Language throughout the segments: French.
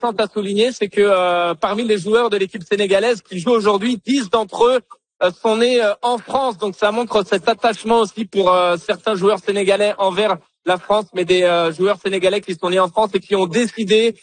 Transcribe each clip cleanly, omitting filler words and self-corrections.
importante à souligner, c'est que parmi les joueurs de l'équipe sénégalaise qui jouent aujourd'hui, 10 d'entre eux sont nés en France. Donc ça montre cet attachement aussi pour certains joueurs sénégalais envers la France, mais des joueurs sénégalais qui sont nés en France et qui ont décidé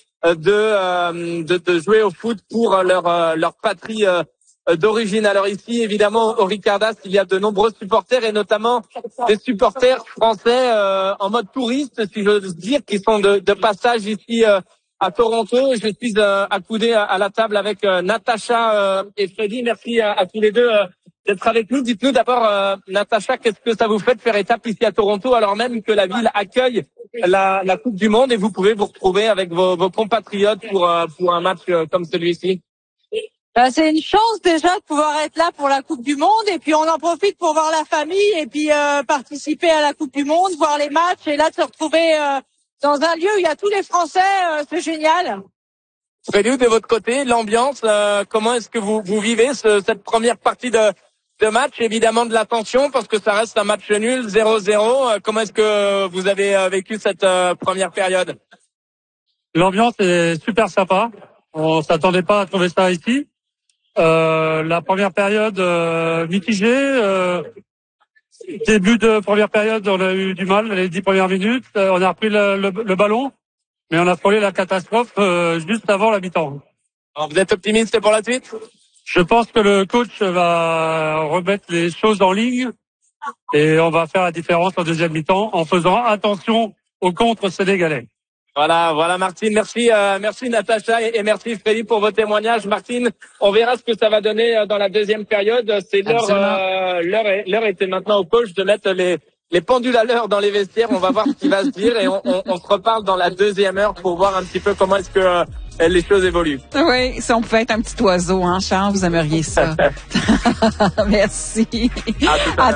de jouer au foot pour leur patrie d'origine. Alors ici, évidemment, au Ricardas, il y a de nombreux supporters et notamment des supporters français en mode touriste, si j'ose dire, qui sont de passage ici à Toronto. Je suis accoudé à la table avec Natacha et Freddy. Merci à tous les deux d'être avec nous. Dites-nous d'abord, Natacha, qu'est-ce que ça vous fait de faire étape ici à Toronto alors même que la ville accueille la Coupe du Monde et vous pouvez vous retrouver avec vos compatriotes pour un match comme celui-ci? C'est une chance déjà de pouvoir être là pour la Coupe du Monde et puis on en profite pour voir la famille et puis participer à la Coupe du Monde, voir les matchs et là de se retrouver dans un lieu où il y a tous les Français, c'est génial. Freddy, de votre côté, l'ambiance, comment est-ce que vous vivez cette première partie de match? Évidemment de la tension parce que ça reste un match nul, 0-0. Comment est-ce que vous avez vécu cette première période? L'ambiance est super sympa. On s'attendait pas à trouver ça ici. La première période mitigée. Début de première période, on a eu du mal les 10 premières minutes. On a repris le ballon, mais on a frôlé la catastrophe juste avant la mi-temps. Alors, vous êtes optimiste pour la suite? Je pense que le coach va remettre les choses en ligne et on va faire la différence en deuxième mi-temps en faisant attention aux contre sénégalais. Voilà Martine, merci Natacha et merci Freddy pour vos témoignages. Martine, on verra ce que ça va donner dans la deuxième période. C'est l'heure était maintenant au coach de mettre les pendules à l'heure dans les vestiaires. On va voir ce qui va se dire et on se reparle dans la deuxième heure pour voir un petit peu comment est-ce que les choses évoluent. Oui, si on pouvait être un petit oiseau, hein, Charles, vous aimeriez ça. Merci. À tout à l'heure.